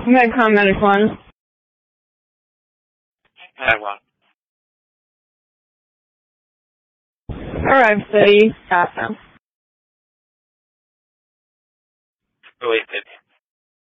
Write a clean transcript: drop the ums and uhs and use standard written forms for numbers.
Okay, paramedic 1. Med 1. Arrive city, staff now. Wait,